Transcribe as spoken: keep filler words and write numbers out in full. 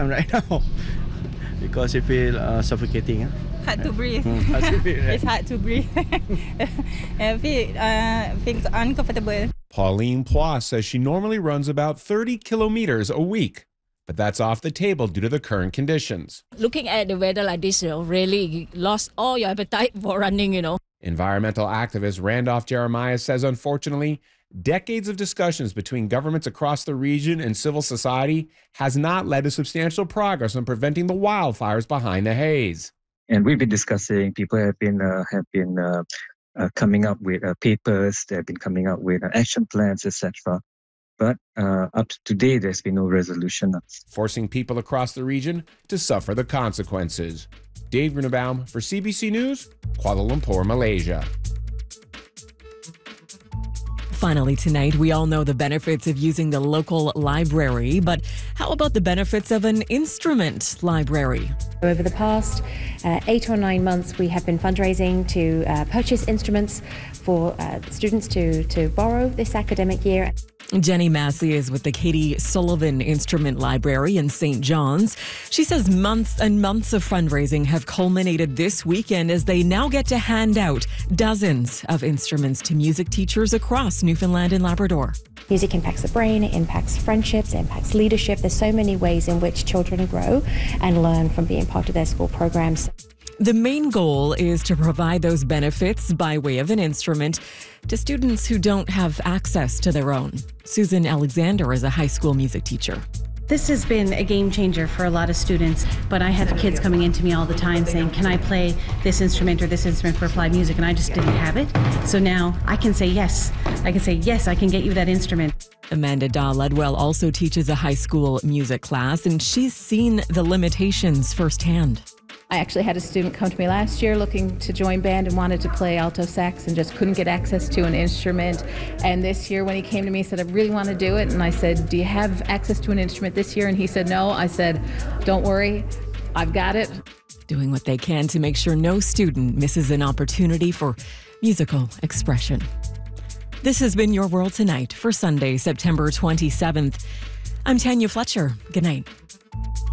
time right now because you feel uh, suffocating. Huh? Hard to breathe. Mm, hard to breathe, right? It's hard to breathe. I feel, uh, feels uncomfortable. Pauline Ploss says she normally runs about thirty kilometers a week, but that's off the table due to the current conditions. Looking at the weather like this, you know, really you lost all your appetite for running, you know. Environmental activist Randolph Jeremiah says, unfortunately, decades of discussions between governments across the region and civil society has not led to substantial progress on preventing the wildfires behind the haze. And we've been discussing, people have been uh, have been uh, uh, coming up with uh, papers, they have been coming up with uh, action plans, et cetera. But uh, up to today, there's been no resolution. Forcing people across the region to suffer the consequences. Dave Grunenbaum for C B C News, Kuala Lumpur, Malaysia. Finally tonight, we all know the benefits of using the local library, but how about the benefits of an instrument library? Over the past uh, eight or nine months, we have been fundraising to uh, purchase instruments for uh, students to, to borrow this academic year. Jenny Massey is with the Katie Sullivan Instrument Library in Saint John's. She says months and months of fundraising have culminated this weekend as they now get to hand out dozens of instruments to music teachers across Newfoundland and Labrador. Music impacts the brain, it impacts friendships, it impacts leadership. There's so many ways in which children grow and learn from being part of their school programs. The main goal is to provide those benefits by way of an instrument to students who don't have access to their own. Susan Alexander is a high school music teacher. This has been a game changer for a lot of students, but I have kids coming into me all the time saying, can I play this instrument or this instrument for applied music? And I just didn't have it. So now I can say yes. I can say, yes, I can get you that instrument. Amanda Daw-Ledwell also teaches a high school music class, and she's seen the limitations firsthand. I actually had a student come to me last year looking to join band and wanted to play alto sax and just couldn't get access to an instrument. And this year when he came to me, he said, I really want to do it. And I said, do you have access to an instrument this year? And he said, no. I said, don't worry, I've got it. Doing what they can to make sure no student misses an opportunity for musical expression. This has been Your World Tonight for Sunday, September twenty-seventh. I'm Tanya Fletcher. Good night.